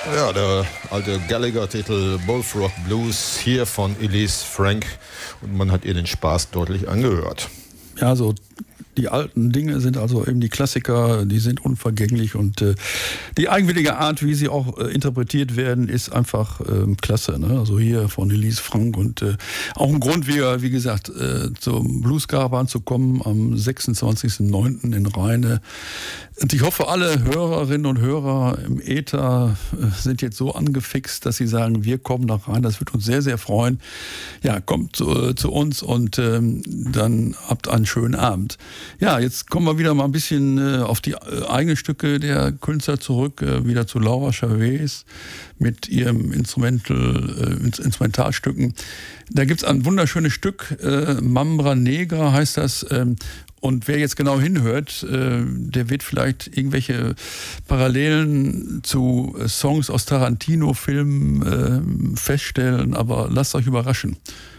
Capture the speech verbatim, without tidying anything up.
Ja, der alte Gallagher-Titel Bullfrog Blues hier von Elise Frank und man hat ihr den Spaß deutlich angehört. Ja, so die alten Dinge sind also eben die Klassiker, die sind unvergänglich und äh, die eigenwillige Art, wie sie auch äh, interpretiert werden, ist einfach äh, klasse. Ne? Also hier von Elise Frank und äh, auch ein Grund, wie, wie gesagt, äh, zum Bluescaravan zu kommen am sechsundzwanzigsten neunten in Rheine. Und ich hoffe, alle Hörerinnen und Hörer im Äther äh, sind jetzt so angefixt, dass sie sagen, wir kommen nach Rheine. Das wird uns sehr, sehr freuen. Ja, kommt zu, äh, zu uns und ähm, dann habt einen schönen Abend. Ja, jetzt kommen wir wieder mal ein bisschen äh, auf die äh, eigenen Stücke der Künstler zurück, äh, wieder zu Laura Chavez mit ihrem Instrumental, äh, Instrumentalstücken. Da gibt es ein wunderschönes Stück, äh, Mambra Negra heißt das. Ähm, und wer jetzt genau hinhört, äh, der wird vielleicht irgendwelche Parallelen zu äh, Songs aus Tarantino-Filmen äh, feststellen, aber lasst euch überraschen.